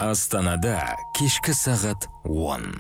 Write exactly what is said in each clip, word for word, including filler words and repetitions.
Астанада кешкі сағат он.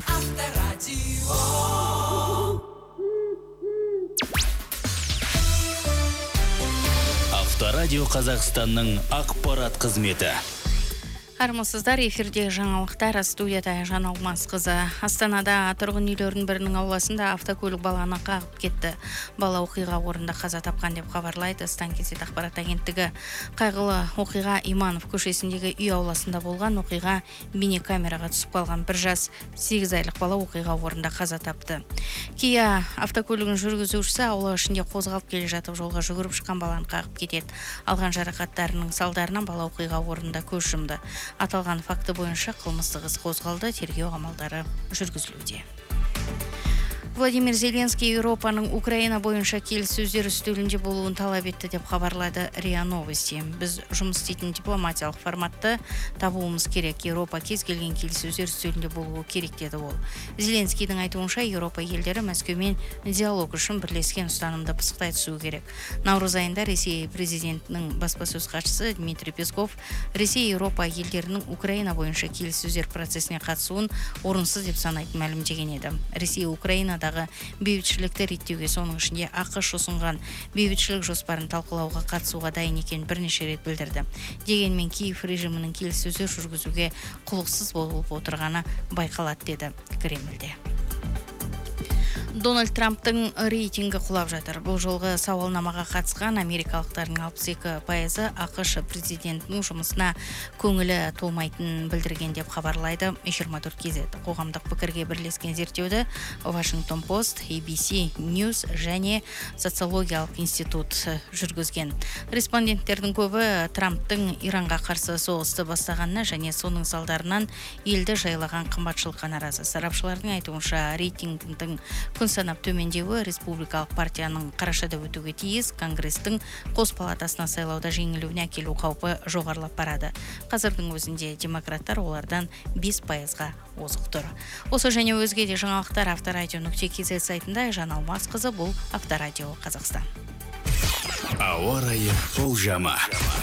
Авторадио Қазақстанның ақпарат қызметі. Армысыздар, эфирде жаңалықтар, студияда Жанал Масқызы. Астанада тұрғын үйлердің бірінің ауласында автокөлік баланы қағып кетті. Бала оқиға орнында қаза тапқан деп хабарлайды Стан Кезет ақпарат агенттігі. Қайғылы оқиға Иманов көшесіндегі үй ауласында болған. Оқиға бейнекамераға түсіп қалған. Bir жас сегіз айлық бала оқиға орнында қаза тапты. Kia автокөлігін жүргізушісі аула ішінде қозғалып келе жатып жолға жүгіріп шыққан баланы қағып кетеді. Алған жарақаттарының салдарынан бала оқиға орнында көз жұмды. Аталған факты бойынша қылмыстық іс қозғалды, тергеу амалдары жүргізілуде. Владимир Зеленский Еуропаның Украина бойынша келіссөздер үстелінде болуын талап етті деп хабарлады РИА Новости. Біз жұмыс істейтін дипломатиялық форматты табуымыз керек. Еуропа кез келген келіссөздер үстелінде болуы керек деді ол. Зеленскийдің айтуынша Еуропа елдері Мәскеумен диалог үшін бірлескен ұстанымды пысықтай түсуі керек. Наурыз айында Ресей президентінің баспасөз хатшысы Дмитрий Песков Ресей Еуропа елдерінің Украина бойынша келіссөздер процесіне қатысуын орынсыз деп санайтын мәлімдеген еді. Ресей Украинадағы бейбітшілікті реттеуге, соның ішінде ақш ұсынған бейбітшілік жоспарын талқылауға қатысуға дайын екенін бірнеше рет білдірді. Дегенмен Киев режимінің келіссөздер жүргізуге құлықсыз болып отырғаны байқалады деді Кремльде. Дональд Трамптың рейтингі құлап жатыр. Бұл жолғы сауалнамаға қатысқан америкалықтардың алпыс екі пайызы ақш президентінің жұмысына көңілі толмайтынын білдірген деп хабарлайды жиырма төрт кз. Қоғамдық пікірге бірлескен зерттеуді Washington Post, A B C News және социологиялық институт жүргізген. Респонденттердің көбі Трамптың Иранға қарсы соғысты бастағанына және соның салдарынан елді жайлаған қымбатшылыққа наразы. Сарапшылардың айтуынша рейтингтің күн санап төмендеуі республикалық партияның қарашада өтуге тиіс Конгрестің қос палатасына сайлауда жеңілуіне әкелу қаупі жоғарылап барады. Қазірдің өзінде демократтар олардан бес пайызға озық тұр. Осы және өзге де жаңалықтар авторадио нүкте кз сайтында. Жанал Масқызы, бұл Авторадио Қазақстан. Ауа райы болжамы.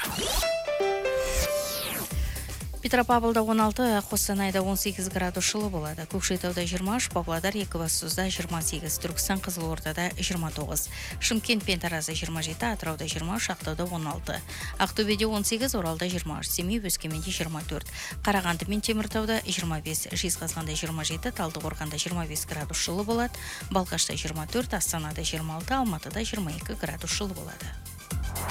Петропавлда он алты, Қостанайда он сегіз градус жылы болады. Көкшетауда жиырма үш, Павлодар, Екібастұзда жиырма сегіз, Түркістан, Қызылордада жиырма тоғыз, Шымкент пен Таразда жиырма жеті, Атырауда жиырма үш, Ақтауда он алты, Ақтөбеде он сегіз, Оралда жиырма үш, Семей, Өскеменде жиырма төрт, Қарағанды мен Теміртауда жиырма бес, Жезқазғанда жиырма жеті, Талдықорғанда жиырма бес градус жылы болады. Балқашта жиырма төрт, Астанада жиырма алты, Алматыда жиырма екі градус жылы болады.